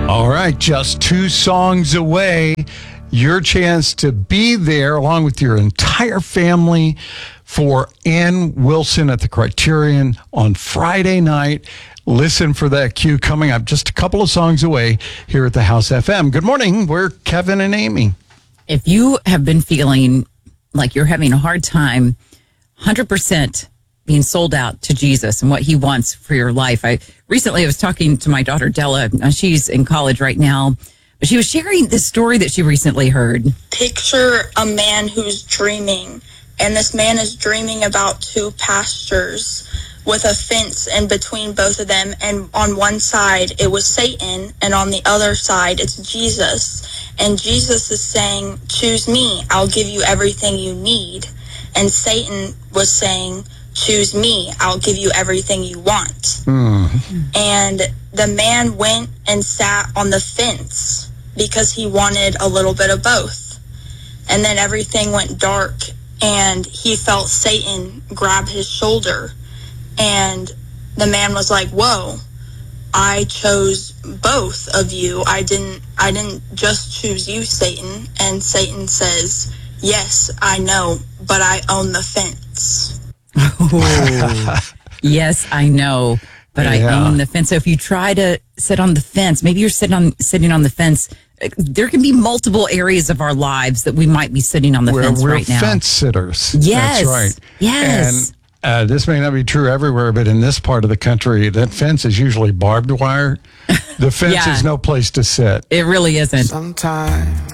All right, just 2 songs away. Your chance to be there along with your entire family for Ann Wilson at the Criterion on Friday night. Listen for that cue coming up just a couple of songs away here at the House FM. Good morning. We're Kevin and Amy. If you have been feeling like you're having a hard time 100% being sold out to Jesus and what he wants for your life. I was talking to my daughter Della. She's in college right now. But she was sharing this story that she recently heard. Picture a man who's dreaming, and this man is dreaming about 2 pastures with a fence in between both of them, and on one side it was Satan, and on the other side it's Jesus. And Jesus is saying, choose me, I'll give you everything you need. And Satan was saying, choose me, I'll give you everything you want. And the man went and sat on the fence because he wanted a little bit of both. And then everything went dark, and he felt Satan grab his shoulder. And the man was like, whoa, I chose both of you. I didn't just choose you, Satan. And Satan says, yes, I know, but I own the fence. Yes, I know, but I own the fence. So if you try to sit on the fence, maybe you're sitting on the fence. There can be multiple areas of our lives that we might be sitting on the fence right now. We're fence sitters. Yes. That's right. Yes. And this may not be true everywhere, but in this part of the country, that fence is usually barbed wire. The fence is no place to sit. It really isn't. Sometimes